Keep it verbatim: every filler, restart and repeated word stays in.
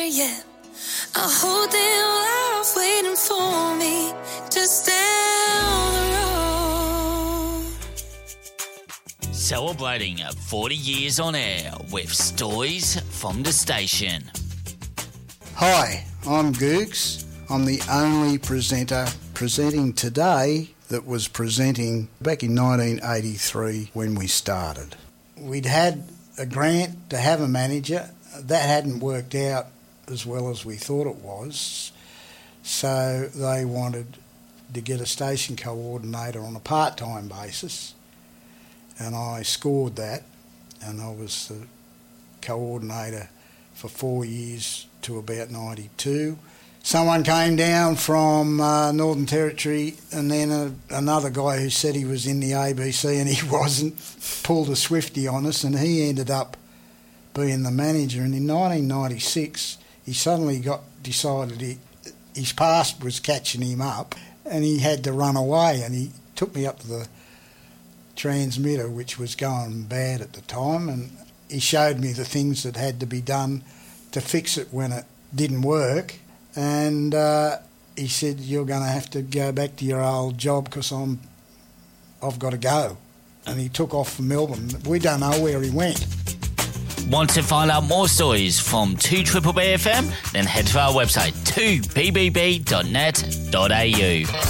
Yeah, I hold them life waiting for me just down the road. Celebrating forty years on air with stories from the station. Hi, I'm Googs. I'm the only presenter presenting today that was presenting back in nineteen eighty-three when we started. We'd had a grant to have a manager. That hadn't worked out as well as we thought it was, so they wanted to get a station coordinator on a part-time basis, and I scored that, and I was the coordinator for four years to about ninety-two. Someone came down from uh, Northern Territory, and then a, another guy who said he was in the A B C and he wasn't, pulled a Swifty on us, and he ended up being the manager. And in nineteen ninety-six, he suddenly got decided he, his past was catching him up, and he had to run away. And he took me up to the transmitter, which was going bad at the time, and he showed me the things that had to be done to fix it when it didn't work. And uh, he said, "You're going to have to go back to your old job because I'm, I've got to go." And he took off for Melbourne. We don't know where he went. Want to find out more stories from two B B B F M? Then head to our website two b b b dot net dot a u.